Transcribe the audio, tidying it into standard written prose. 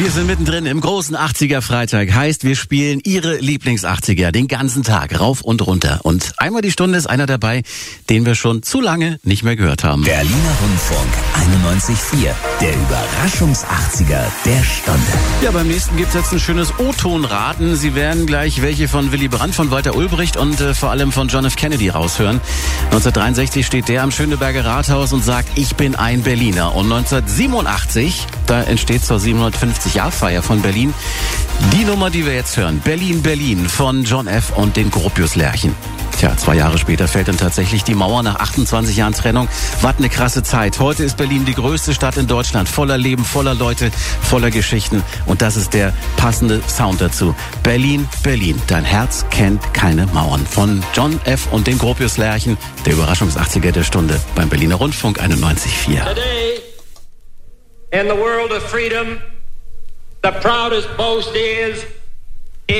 Wir sind mittendrin im großen 80er-Freitag. Heißt, wir spielen Ihre Lieblings-80er den ganzen Tag, rauf und runter. Und einmal die Stunde ist einer dabei, den wir schon zu lange nicht mehr gehört haben. Berliner Rundfunk 91.4, der Überraschungs-80er der Stunde. Ja, beim nächsten gibt's jetzt ein schönes O-Ton-Raten. Sie werden gleich welche von Willy Brandt, von Walter Ulbricht und vor allem von John F. Kennedy raushören. 1963 steht der am Schöneberger Rathaus und sagt, ich bin ein Berliner. Und 1987, da entsteht zur 750-Jahr-Feier von Berlin die Nummer, die wir jetzt hören. Berlin, Berlin von John F. und den Gropius-Lerchen. Tja, 2 Jahre später fällt dann tatsächlich die Mauer nach 28 Jahren Trennung. Was eine krasse Zeit. Heute ist Berlin die größte Stadt in Deutschland. Voller Leben, voller Leute, voller Geschichten. Und das ist der passende Sound dazu. Berlin, Berlin. Dein Herz kennt keine Mauern. Von John F. und den Gropius-Lerchen. Der Überraschungs-80er der Stunde beim Berliner Rundfunk 91.4. Today, in the world of freedom, the proudest boast is